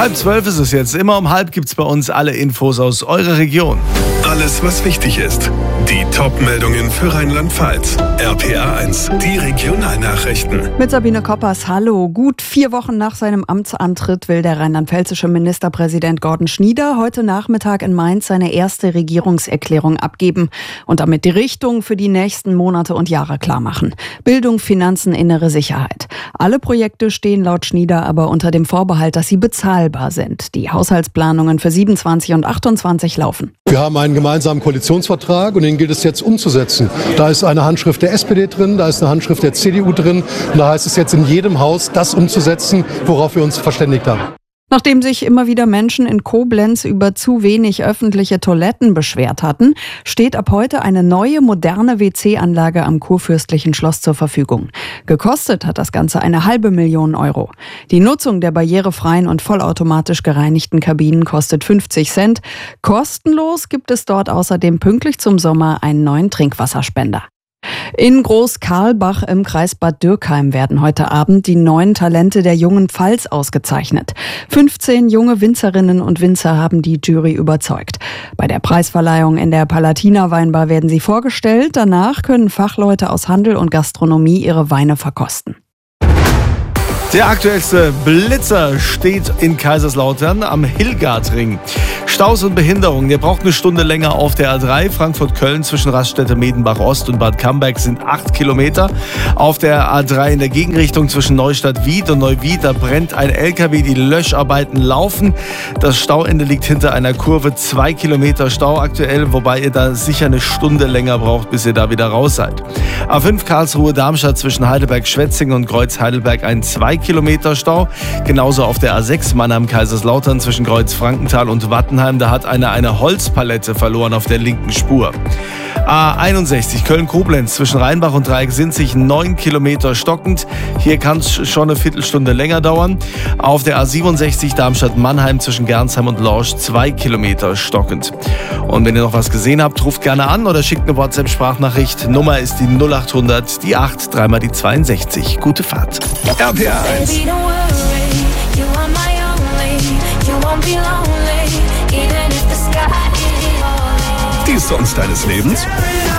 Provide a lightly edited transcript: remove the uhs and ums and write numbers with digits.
11:30 ist es jetzt. Immer um 11 gibt's bei uns alle Infos aus eurer Region. Alles, was wichtig ist. Die Top-Meldungen für Rheinland-Pfalz. RPA 1, die Regionalnachrichten. Mit Sabine Koppers, hallo. Gut 4 Wochen nach seinem Amtsantritt will der rheinland-pfälzische Ministerpräsident Gordon Schnieder heute Nachmittag in Mainz seine erste Regierungserklärung abgeben und damit die Richtung für die nächsten Monate und Jahre klarmachen. Bildung, Finanzen, innere Sicherheit. Alle Projekte stehen laut Schnieder aber unter dem Vorbehalt, dass sie bezahlbar sind. Die Haushaltsplanungen für 27 und 28 laufen. Wir haben einen gemeinsamen Koalitionsvertrag und den gilt es jetzt umzusetzen. Da ist eine Handschrift der SPD drin, da ist eine Handschrift der CDU drin und da heißt es jetzt in jedem Haus, das umzusetzen, worauf wir uns verständigt haben. Nachdem sich immer wieder Menschen in Koblenz über zu wenig öffentliche Toiletten beschwert hatten, steht ab heute eine neue, moderne WC-Anlage am Kurfürstlichen Schloss zur Verfügung. Gekostet hat das Ganze 500.000 Euro. Die Nutzung der barrierefreien und vollautomatisch gereinigten Kabinen kostet 50 Cent. Kostenlos gibt es dort außerdem pünktlich zum Sommer einen neuen Trinkwasserspender. In Groß-Karlbach im Kreis Bad Dürkheim werden heute Abend die 9 Talente der jungen Pfalz ausgezeichnet. 15 junge Winzerinnen und Winzer haben die Jury überzeugt. Bei der Preisverleihung in der Palatina Weinbar werden sie vorgestellt. Danach können Fachleute aus Handel und Gastronomie ihre Weine verkosten. Der aktuellste Blitzer steht in Kaiserslautern am Hillgardring. Staus und Behinderungen. Der braucht eine Stunde länger auf der A3. Frankfurt-Köln zwischen Raststätte Medenbach-Ost und Bad Camberg sind 8 Kilometer. Auf der A3 in der Gegenrichtung zwischen Neustadt-Wied und Neuwied, da brennt ein LKW. Die Löscharbeiten laufen. Das Stauende liegt hinter einer Kurve. 2 Kilometer Stau aktuell, wobei ihr da sicher eine Stunde länger braucht, bis ihr da wieder raus seid. A5 Karlsruhe-Darmstadt zwischen Heidelberg-Schwetzingen und Kreuz-Heidelberg ein 2 Kilometer Stau. Genauso auf der A6 Mannheim-Kaiserslautern zwischen Kreuz-Frankenthal und Wattenheim. Da hat einer eine Holzpalette verloren auf der linken Spur. A61 Köln-Koblenz zwischen Rheinbach und Dreiecksinzig 9 Kilometer stockend. Hier kann es schon eine Viertelstunde länger dauern. Auf der A67 Darmstadt-Mannheim zwischen Gernsheim und Lorsch 2 Kilometer stockend. Und wenn ihr noch was gesehen habt, ruft gerne an oder schickt eine